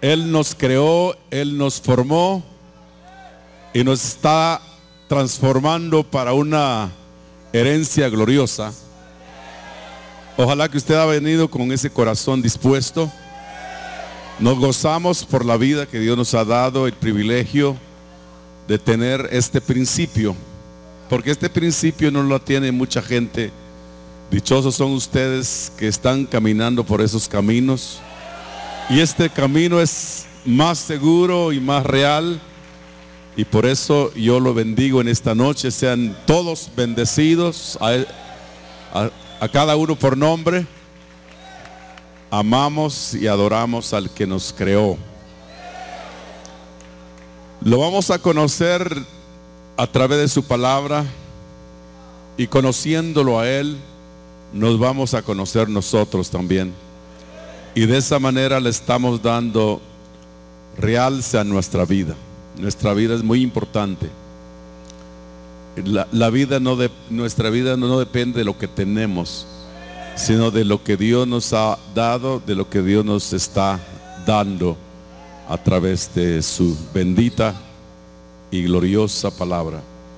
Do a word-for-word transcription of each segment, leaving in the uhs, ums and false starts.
Él nos creó, Él nos formó y nos está transformando para una herencia gloriosa. Ojalá que usted ha venido con ese corazón dispuesto. Nos gozamos por la vida que Dios nos ha dado, el privilegio de tener este principio, porque este principio no lo tiene mucha gente. Dichosos son ustedes que están caminando por esos caminos, y este camino es más seguro y más real, y por eso yo lo bendigo en esta noche. Sean todos bendecidos, a, a, a cada uno por nombre. Amamos y adoramos al que nos creó. Lo vamos a conocer a través de su palabra, y conociéndolo a Él, nos vamos a conocer nosotros también. Y de esa manera le estamos dando realce a nuestra vida. Nuestra vida es muy importante. La, la vida no de, nuestra vida no, no depende de lo que tenemos, sino de lo que Dios nos ha dado, de lo que Dios nos está dando a través de su bendita y gloriosa palabra.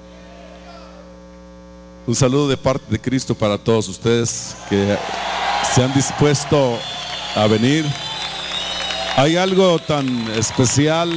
Un saludo de parte de Cristo para todos ustedes que se han dispuesto a venir. Hay algo tan especial.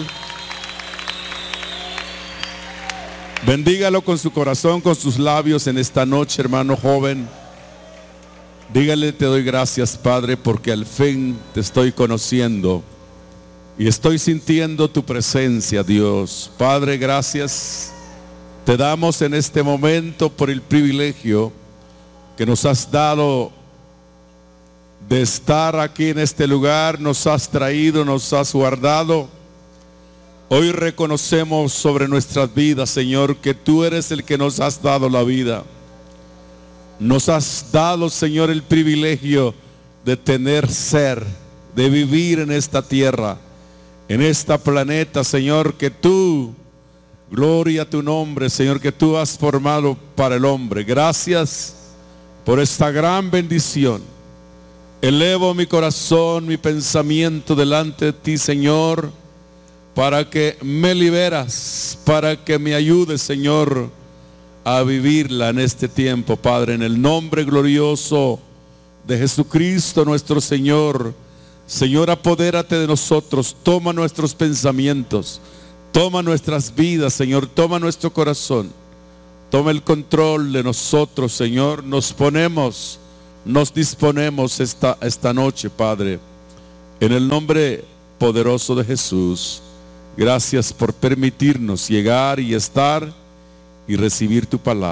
Bendígalo con su corazón, con sus labios en esta noche, hermano joven. Dígale: te doy gracias, Padre, porque al fin te estoy conociendo y estoy sintiendo tu presencia, Dios. Padre, gracias te damos en este momento por el privilegio que nos has dado de estar aquí en este lugar. Nos has traído, nos has guardado. Hoy reconocemos sobre nuestras vidas, Señor, que tú eres el que nos has dado la vida. Nos has dado, Señor, el privilegio de tener ser, de vivir en esta tierra, en este planeta, Señor, que tú, gloria a tu nombre, Señor, que tú has formado para el hombre. Gracias por esta gran bendición. Elevo mi corazón, mi pensamiento delante de ti, Señor, para que me liberas, para que me ayudes, Señor, a vivirla en este tiempo, Padre, en el nombre glorioso de Jesucristo nuestro Señor. Señor, apodérate de nosotros, toma nuestros pensamientos, toma nuestras vidas, Señor, toma nuestro corazón, toma el control de nosotros, Señor. Nos ponemos, nos disponemos esta, esta noche, Padre, en el nombre poderoso de Jesús. Gracias por permitirnos llegar y estar y recibir tu palabra.